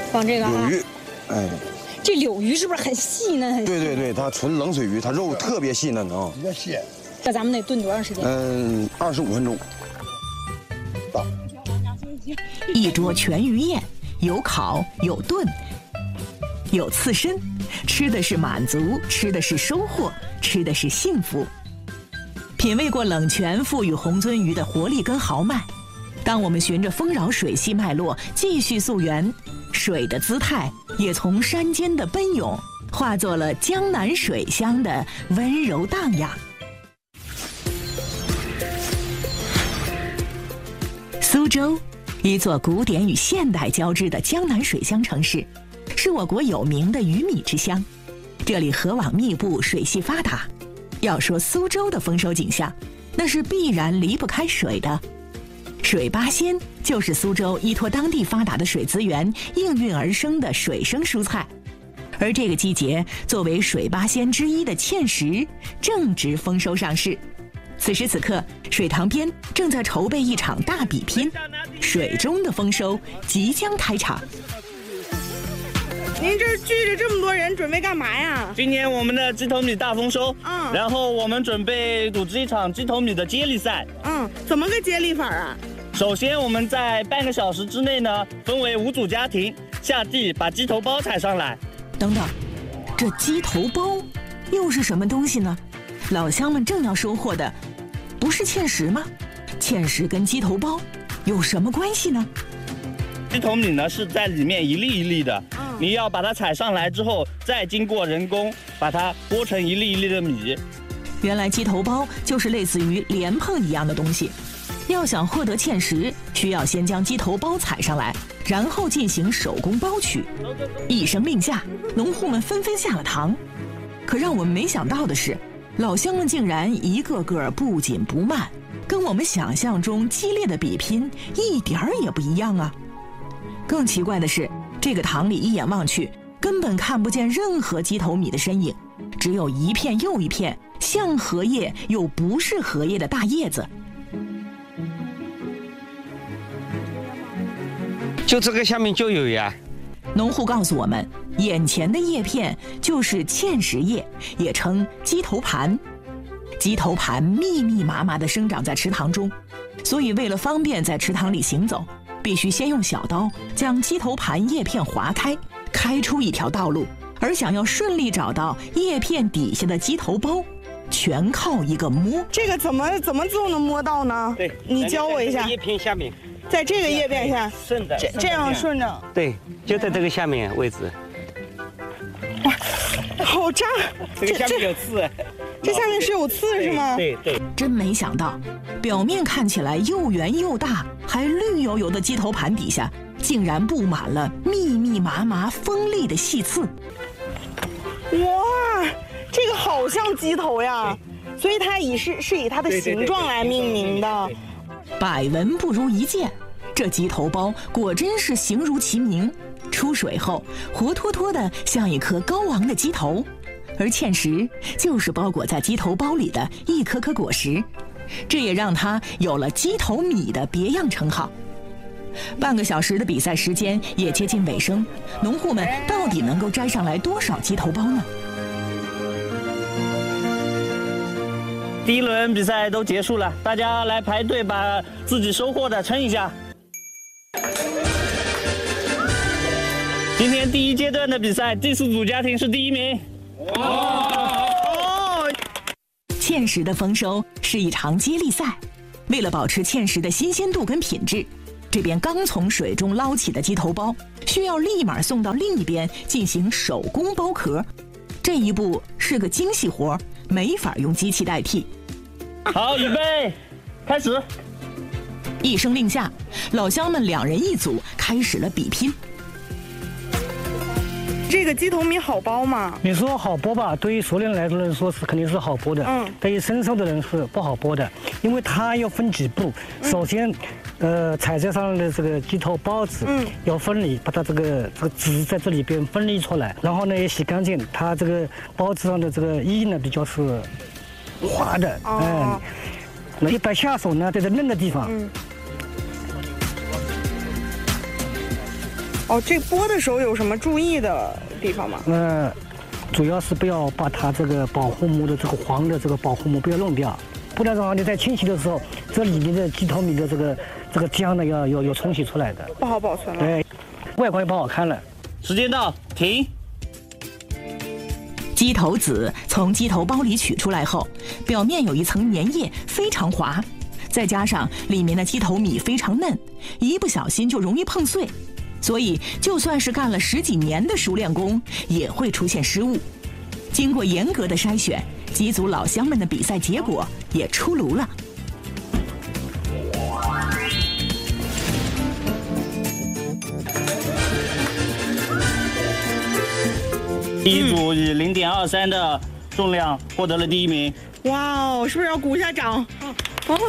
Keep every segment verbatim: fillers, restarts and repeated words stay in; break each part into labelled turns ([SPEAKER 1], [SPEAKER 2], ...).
[SPEAKER 1] 放这个啊。
[SPEAKER 2] 柳鱼，哎，
[SPEAKER 1] 这柳鱼是不是很细嫩？很细
[SPEAKER 2] 对对对，它纯冷水鱼，它肉特别细嫩啊。
[SPEAKER 3] 比较细。
[SPEAKER 1] 这咱们得炖多长时间？
[SPEAKER 2] 嗯，二十五分钟。到。
[SPEAKER 4] 一桌全鱼宴，有烤有炖，有刺身，吃的是满足，吃的是收获，吃的是幸福。品味过冷泉赋予红鳟鱼的活力跟豪迈，当我们循着丰饶水系脉络继续溯源，水的姿态也从山间的奔涌，化作了江南水乡的温柔荡漾。苏州，一座古典与现代交织的江南水乡城市，是我国有名的鱼米之乡。这里河网密布，水系发达。要说苏州的丰收景象，那是必然离不开水的。水八仙就是苏州依托当地发达的水资源应运而生的水生蔬菜，而这个季节作为水八仙之一的芡实正值丰收上市。此时此刻，水塘边正在筹备一场大比拼，水中的丰收即将开场。
[SPEAKER 5] 您这聚着这么多人，准备干嘛呀？
[SPEAKER 6] 今年我们的鸡头米大丰收，嗯，然后我们准备组织一场鸡头米的接力赛。
[SPEAKER 5] 嗯，怎么个接力法啊？
[SPEAKER 6] 首先，我们在半个小时之内呢，分为五组家庭下地把鸡头包采上来。
[SPEAKER 4] 等等，这鸡头包又是什么东西呢？老乡们正要收获的，不是芡实吗？芡实跟鸡头包有什么关系呢？
[SPEAKER 6] 鸡头米呢是在里面一粒一粒的，嗯，你要把它采上来之后，再经过人工把它剥成一粒一粒的米。
[SPEAKER 4] 原来鸡头包就是类似于莲蓬一样的东西，要想获得芡实，需要先将鸡头包采上来，然后进行手工包取。一声令下，农户们纷纷下了塘。可让我们没想到的是，老乡们竟然一个个不紧不慢，跟我们想象中激烈的比拼一点儿也不一样啊！更奇怪的是，这个塘里一眼望去，根本看不见任何鸡头米的身影，只有一片又一片像荷叶又不是荷叶的大叶子。
[SPEAKER 7] 就这个下面就有呀。
[SPEAKER 4] 农户告诉我们，眼前的叶片就是芡实叶，也称鸡头盘。鸡头盘密密麻麻地生长在池塘中，所以为了方便在池塘里行走，必须先用小刀将鸡头盘叶片划开，开出一条道路。而想要顺利找到叶片底下的鸡头包，全靠一个摸。
[SPEAKER 5] 这个怎么怎么就能摸到呢？
[SPEAKER 7] 对，
[SPEAKER 5] 你教我一下。
[SPEAKER 7] 叶片下面，
[SPEAKER 5] 在这个叶片下，
[SPEAKER 7] 顺着，
[SPEAKER 5] 这这样顺着。
[SPEAKER 7] 对，就在这个下面位置。
[SPEAKER 5] 哇，好扎！
[SPEAKER 7] 这个下面有刺。
[SPEAKER 5] 这下面是有刺是吗？
[SPEAKER 7] 对对。
[SPEAKER 4] 真没想到，表面看起来又圆又大，还绿油油的鸡头盘底下，竟然布满了密密麻麻锋利的细刺。
[SPEAKER 5] 哇，这个好像鸡头呀！所以它以是是以它的形状来命名的。
[SPEAKER 4] 百闻不如一见，这鸡头包果真是形如其名。出水后，活脱脱的像一颗高昂的鸡头，而芡实就是包裹在鸡头包里的一颗颗果实，这也让它有了鸡头米的别样称号。半个小时的比赛时间也接近尾声，农户们到底能够摘上来多少鸡头包呢？
[SPEAKER 6] 第一轮比赛都结束了，大家来排队把自己收获的称一下。今天第一阶段的比赛，第四组家庭是第一名。哇！
[SPEAKER 4] 芡实的丰收是一场接力赛，为了保持芡实的新鲜度跟品质，这边刚从水中捞起的鸡头包，需要立马送到另一边进行手工剥壳。这一步是个精细活，没法用机器代替。
[SPEAKER 6] 好，预备，开始！
[SPEAKER 4] 一声令下，老乡们两人一组，开始了比拼。
[SPEAKER 5] 这个鸡头米好剥吗？
[SPEAKER 8] 你说好剥吧，对于熟人来说是肯定是好剥的，嗯，对于生熟的人是不好剥的，因为它要分几步。嗯、首先，呃，采摘上的这个鸡头包子，嗯，要分离，把它这个这个籽在这里边分离出来，然后呢也洗干净，它这个包子上的这个衣呢比较是滑的，哦、嗯，那一般下手呢在这嫩的地方。嗯
[SPEAKER 5] 哦，这剥的时候有什么注意的地方吗？
[SPEAKER 8] 那主要是不要把它这个保护膜的这个黄的这个保护膜不要弄掉，不然的话你在清洗的时候，这里面的鸡头米的这个这个浆呢要要要冲洗出来的，
[SPEAKER 5] 不好保存了。
[SPEAKER 8] 对，外观也不好看了。
[SPEAKER 6] 时间到，停。
[SPEAKER 4] 鸡头籽从鸡头包里取出来后，表面有一层粘液，非常滑，再加上里面的鸡头米非常嫩，一不小心就容易碰碎，所以就算是干了十几年的熟练工，也会出现失误。经过严格的筛选，鸡组老乡们的比赛结果也出炉了。
[SPEAKER 6] 第一组以零点二三的重量获得了第一名。
[SPEAKER 5] 哇哦，是不是要鼓一下掌？哦、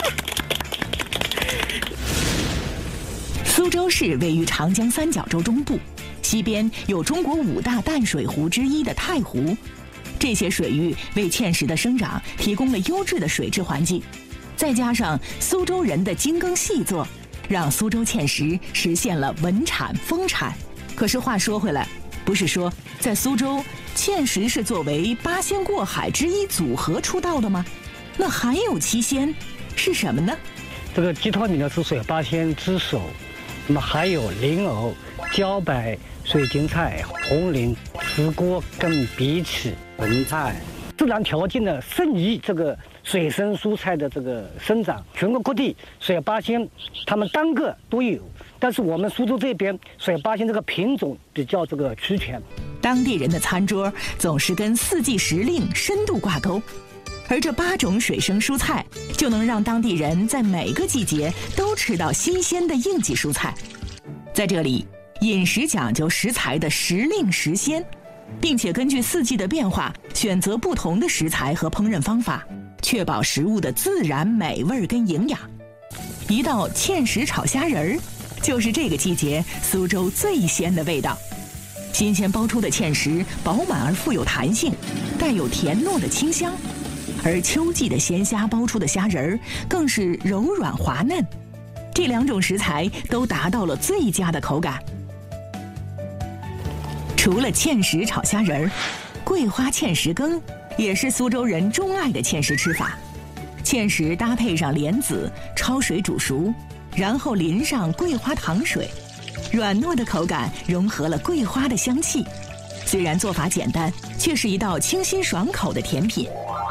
[SPEAKER 4] 苏州市位于长江三角洲中部，西边有中国五大淡水湖之一的太湖，这些水域为芡实的生长提供了优质的水质环境，再加上苏州人的精耕细作，让苏州芡实实现了稳产丰产。可是话说回来，不是说在苏州芡实是作为八仙过海之一组合出道的吗？那还有七仙是什么呢？
[SPEAKER 8] 这个鸡头米呢是水八仙之首，那么还有莲藕、茭白、水晶菜、红菱、石锅跟荸荠、文菜。自然条件呢适宜这个水生蔬菜的这个生长，全国各地水八仙它们单个都有，但是我们苏州这边水八仙这个品种比较这个齐全。
[SPEAKER 4] 当地人的餐桌总是跟四季时令深度挂钩，而这八种水生蔬菜就能让当地人在每个季节都吃到新鲜的应季蔬菜。在这里，饮食讲究食材的时令时鲜，并且根据四季的变化选择不同的食材和烹饪方法，确保食物的自然美味跟营养。一道芡实炒虾仁儿，就是这个季节苏州最鲜的味道。新鲜剥出的芡实饱满而富有弹性，带有甜糯的清香，而秋季的鲜虾剥出的虾仁儿更是柔软滑嫩，这两种食材都达到了最佳的口感。除了芡实炒虾仁儿，桂花芡实羹也是苏州人钟爱的芡实吃法。芡实搭配上莲子，焯水煮熟，然后淋上桂花糖水，软糯的口感融合了桂花的香气。虽然做法简单，却是一道清新爽口的甜品。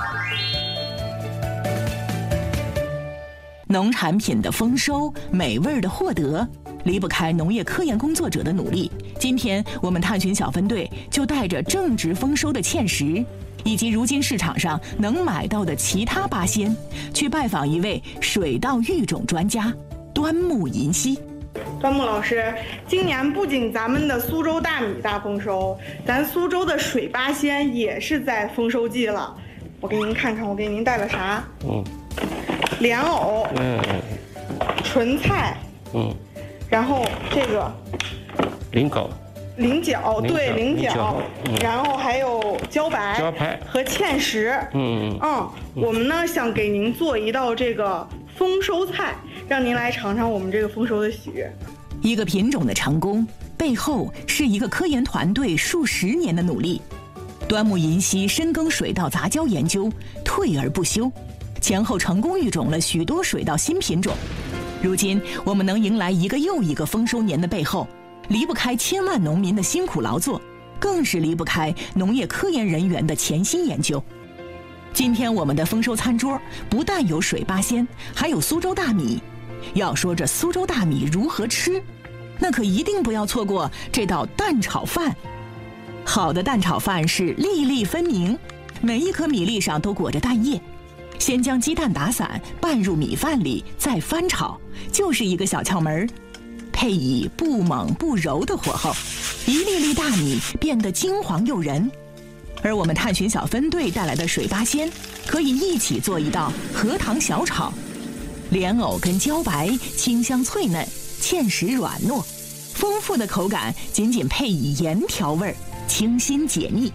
[SPEAKER 4] 农产品的丰收，美味的获得，离不开农业科研工作者的努力。今天我们探寻小分队就带着正值丰收的芡实，以及如今市场上能买到的其他八仙，去拜访一位水稻育种专家端木银溪。
[SPEAKER 5] 端木老师，今年不仅咱们的苏州大米大丰收，咱苏州的水八仙也是在丰收季了。我给您看看，我给您带了啥？嗯，莲藕，嗯，纯菜，嗯，然后这个
[SPEAKER 7] 菱角，
[SPEAKER 5] 菱角，对，菱角，
[SPEAKER 7] 嗯、
[SPEAKER 5] 然后还有茭白，
[SPEAKER 7] 茭白
[SPEAKER 5] 和芡实，
[SPEAKER 7] 嗯
[SPEAKER 5] 嗯，我们呢想给您做一道这个丰收菜，让您来尝尝我们这个丰收的喜悦。
[SPEAKER 4] 一个品种的成功背后是一个科研团队数十年的努力。端木银溪深耕水稻杂交研究，退而不休，前后成功育种了许多水稻新品种。如今我们能迎来一个又一个丰收年的背后，离不开千万农民的辛苦劳作，更是离不开农业科研人员的潜心研究。今天我们的丰收餐桌不但有水八仙，还有苏州大米。要说这苏州大米如何吃，那可一定不要错过这道蛋炒饭。好的蛋炒饭是粒粒分明，每一颗米粒上都裹着蛋液。先将鸡蛋打散，拌入米饭里，再翻炒，就是一个小窍门。配以不猛不柔的火候，一粒粒大米变得金黄诱人。而我们探寻小分队带来的水八仙，可以一起做一道荷塘小炒。莲藕跟茭白清香脆嫩，芡实软糯，丰富的口感仅仅配以盐调味，清新解腻。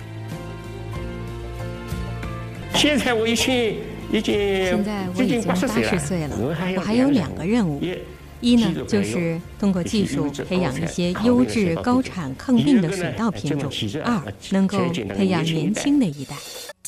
[SPEAKER 7] 现在我已经已经
[SPEAKER 3] 现在我已经八十岁了，我还有两个任务。 一呢，就是通过技术培养一些优质、高产、抗病的水稻品种；二，能够培养年轻的一代。